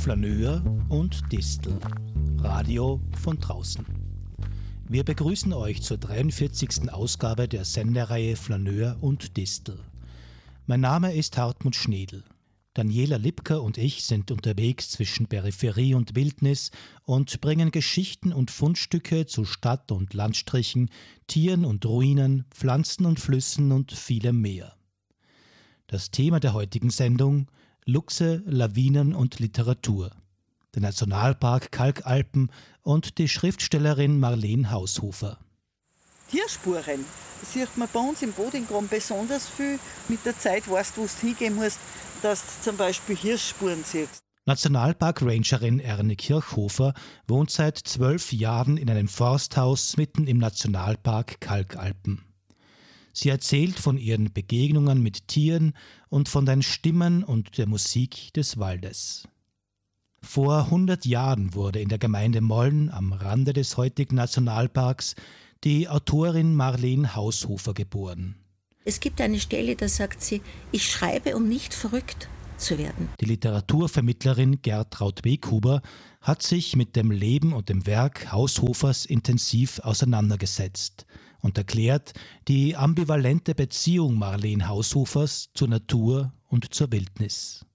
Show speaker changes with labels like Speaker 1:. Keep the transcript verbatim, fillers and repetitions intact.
Speaker 1: Flaneur und Distel. Radio von draußen. Wir begrüßen euch zur dreiundvierzigsten Ausgabe der Sendereihe Flaneur und Distel. Mein Name ist Hartmut Schnedl. Daniela Lipker und ich sind unterwegs zwischen Peripherie und Wildnis und bringen Geschichten und Fundstücke zu Stadt- und Landstrichen, Tieren und Ruinen, Pflanzen und Flüssen und vielem mehr. Das Thema der heutigen Sendung: Luchse, Lawinen und Literatur. Der Nationalpark Kalkalpen und die Schriftstellerin Marleen Haushofer.
Speaker 2: Tierspuren sieht man bei uns im Bodingraben besonders viel. Mit der Zeit weißt du, wo du hingehen musst, dass du zum Beispiel Hirschspuren siehst.
Speaker 1: Nationalpark-Rangerin Erne Kirchhofer wohnt seit zwölf Jahren in einem Forsthaus mitten im Nationalpark Kalkalpen. Sie erzählt von ihren Begegnungen mit Tieren und von den Stimmen und der Musik des Waldes. Vor hundert Jahren wurde in der Gemeinde Molln am Rande des heutigen Nationalparks die Autorin Marleen Haushofer geboren.
Speaker 3: Es gibt eine Stelle, da sagt sie: Ich schreibe, um nicht verrückt zu werden.
Speaker 1: Die Literaturvermittlerin Gertraud Weghuber hat sich mit dem Leben und dem Werk Haushofers intensiv auseinandergesetzt und erklärt die ambivalente Beziehung Marleen Haushofers zur Natur und zur Wildnis.